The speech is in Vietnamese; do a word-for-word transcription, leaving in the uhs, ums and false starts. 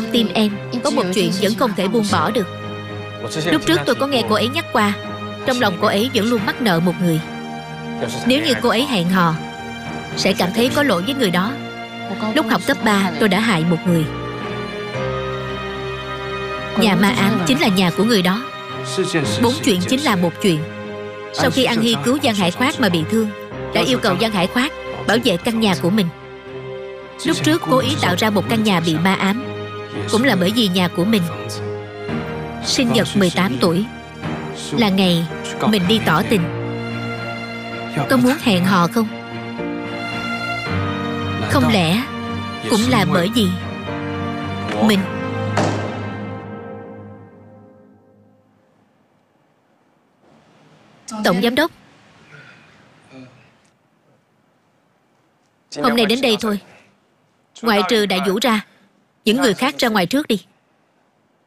tim em có một chuyện vẫn không thể buông bỏ được. Lúc trước tôi có nghe cô ấy nhắc qua, trong lòng cô ấy vẫn luôn mắc nợ một người. Nếu như cô ấy hẹn hò, sẽ cảm thấy có lỗi với người đó. Lúc học cấp ba, tôi đã hại một người. Nhà ma ám chính là nhà của người đó. Bốn chuyện chính là một chuyện. Sau khi An Hy cứu Giang Hải Khoát mà bị thương, đã yêu cầu Giang Hải Khoát bảo vệ căn nhà của mình. Lúc trước cố ý tạo ra một căn nhà bị ma ám, cũng là bởi vì nhà của mình. Sinh nhật mười tám tuổi là ngày mình đi tỏ tình. Có muốn hẹn hò không? Không lẽ cũng là bởi vì mình? Tổng giám đốc, hôm nay đến đây thôi. Ngoại trừ Đại Vũ ra, những người khác ra ngoài trước đi.